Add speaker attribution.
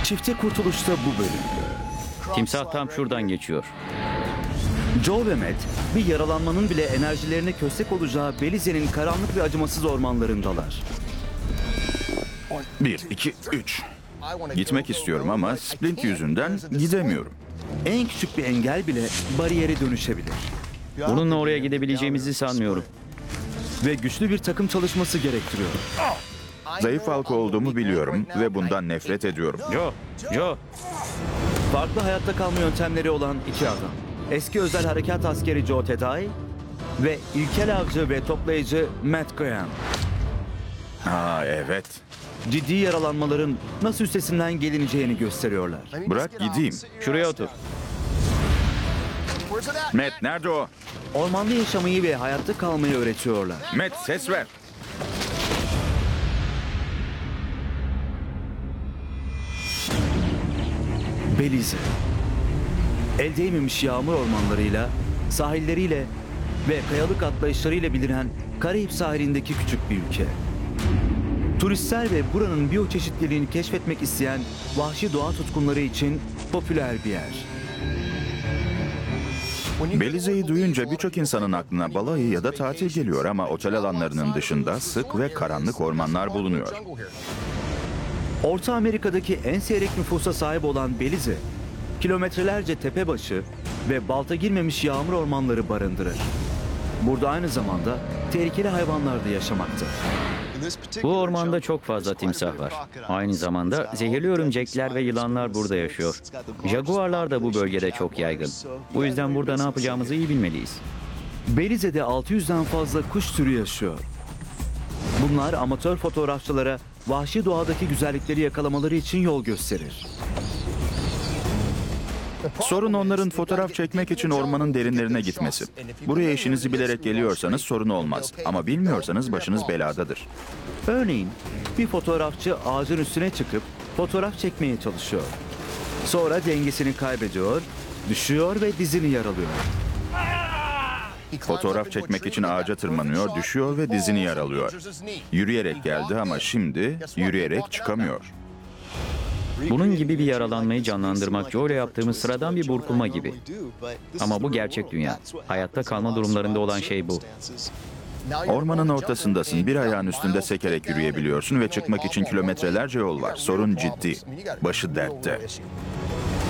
Speaker 1: Çifte kurtuluşta bu bölüm.
Speaker 2: Timsah tam şuradan geçiyor.
Speaker 1: Joe ve Matt bir yaralanmanın bile enerjilerine köstek olacağı Belize'nin karanlık ve acımasız ormanlarındalar.
Speaker 3: 1, 2, 3. Gitmek istiyorum ama Splint yüzünden gidemiyorum.
Speaker 1: En küçük bir engel bile bariyere dönüşebilir.
Speaker 2: Bununla oraya gidebileceğimizi sanmıyorum.
Speaker 1: Ve güçlü bir takım çalışması gerektiriyor.
Speaker 3: Zayıf halka olduğumu biliyorum ve bundan nefret ediyorum.
Speaker 2: Joe,
Speaker 1: Farklı hayatta kalma yöntemleri olan iki adam. Eski özel harekat askeri Joe Tedai ve ilkel avcı ve toplayıcı Matt Graham.
Speaker 3: Aa evet.
Speaker 1: Ciddi yaralanmaların nasıl üstesinden gelineceğini gösteriyorlar.
Speaker 3: Bırak gideyim.
Speaker 2: şuraya otur.
Speaker 3: Matt nerede o?
Speaker 1: Ormanda yaşamayı ve hayatta kalmayı öğretiyorlar.
Speaker 3: Matt ses ver.
Speaker 1: Belize. El değmemiş yağmur ormanlarıyla, sahilleriyle ve kayalık atlayışlarıyla bilinen Karayip sahilindeki küçük bir ülke. Turistler ve buranın biyoçeşitliliğini keşfetmek isteyen vahşi doğa tutkunları için popüler bir yer.
Speaker 3: Belize'yi duyunca birçok insanın aklına balayı ya da tatil geliyor ama otel alanlarının dışında sık ve karanlık ormanlar bulunuyor.
Speaker 1: Orta Amerika'daki en seyrek nüfusa sahip olan Belize, kilometrelerce tepebaşı ve balta girmemiş yağmur ormanları barındırır. Burada aynı zamanda tehlikeli hayvanlar da yaşamakta.
Speaker 2: Bu ormanda çok fazla timsah var. Aynı zamanda zehirli örümcekler ve yılanlar burada yaşıyor. Jaguarlar da bu bölgede çok yaygın. Bu yüzden burada ne yapacağımızı iyi bilmeliyiz.
Speaker 1: Belize'de 600'den fazla kuş türü yaşıyor. Bunlar amatör fotoğrafçılara vahşi doğadaki güzellikleri yakalamaları için yol gösterir.
Speaker 3: Sorun onların fotoğraf çekmek için ormanın derinlerine gitmesi. Buraya işinizi bilerek geliyorsanız sorun olmaz ama bilmiyorsanız başınız beladadır.
Speaker 1: Örneğin bir fotoğrafçı ağacın üstüne çıkıp fotoğraf çekmeye çalışıyor. Sonra dengesini kaybediyor, düşüyor ve dizini yaralıyor.
Speaker 3: Fotoğraf çekmek için ağaca tırmanıyor, düşüyor ve dizini yaralıyor. Yürüyerek geldi ama şimdi yürüyerek çıkamıyor.
Speaker 2: Bunun gibi bir yaralanmayı canlandırmak Joe ile yaptığımız sıradan bir burkulma gibi. Ama bu gerçek dünya. Hayatta kalma durumlarında olan şey bu.
Speaker 3: Ormanın ortasındasın, bir ayağın üstünde sekerek yürüyebiliyorsun ve çıkmak için kilometrelerce yol var. Sorun ciddi, başı dertte.